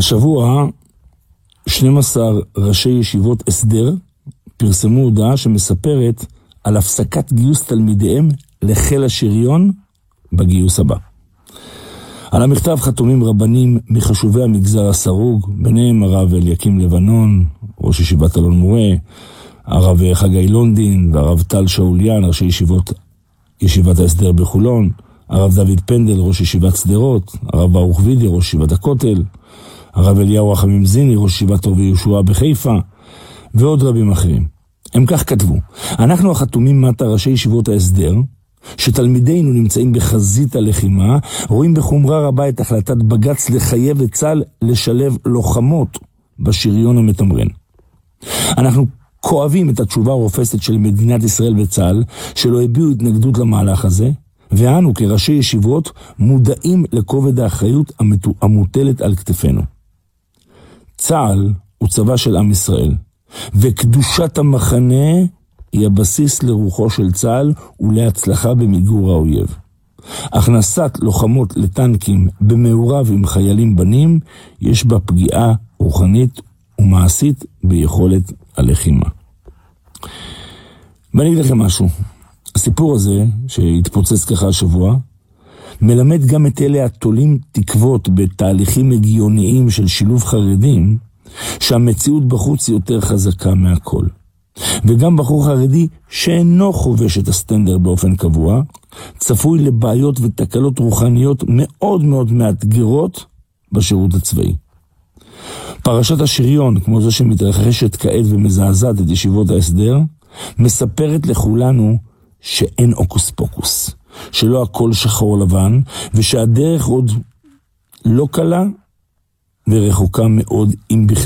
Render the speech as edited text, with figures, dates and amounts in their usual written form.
השבוע 12 ראשי ישיבות הסדר פרסמו הודעה שמספרת על הפסקת גיוס תלמידיהם לחיל השריון בגיוס הבא. על המכתב חתומים רבנים מחשובי המגזר הסרוג, ביניהם הרב אליקים לבנון, ראש ישיבת אלון מורה, הרב חגי לונדין והרב טל שאוליאן, ראשי ישיבת ההסדר בחולון, הרב דוד פנדל, ראש ישיבת סדרות, הרב ברוך וידי, ראש ישיבת הכותל, הרב אליהו רחמים זיני, ראש ישיבת אור ויהושע בחיפה, ועוד רבים אחרים. הם כך כתבו: אנחנו החתומים מטה ראשי ישיבות ההסדר, שתלמידינו נמצאים בחזית הלחימה, רואים בחומרה רבה את החלטת בג"ץ לחייב את צה"ל לשלב לוחמות בשריון המתמרן. אנחנו כואבים את התשובה הרופסת של מדינת ישראל וצה"ל, שלא הביעו התנגדות למהלך הזה, ואנו כראשי ישיבות מודעים לכובד האחריות המוטלת על כתפינו. צה"ל הוא צבא של עם ישראל, וקדושת המחנה היא הבסיס לרוחו של צה"ל ולהצלחה במיגור האויב. הכנסת לוחמות לטנקים במעורב עם חיילים בנים, יש בה פגיעה רוחנית ומעשית ביכולת הלחימה. ואני אגיד לכם משהו. הסיפור הזה, שהתפוצץ ככה השבוע, מלמד גם את אלה התולים תקוות בתהליכים הגיוניים של שילוב חרדים, שהמציאות בחוץ היא יותר חזקה מהכל. וגם בחור חרדי שאינו חובש את הסטנדר באופן קבוע, צפוי לבעיות ותקלות רוחניות מאוד מאוד מאתגרות בשירות הצבאי. פרשת השריון, כמו זו שמתרחשת כעת ומזעזעת את ישיבות ההסדר, מספרת לכולנו שאין אוקוס פוקוס, שלא הכל שחור לבן, ושהדרך עוד לא קלה ורחוקה מאוד אם בכלל.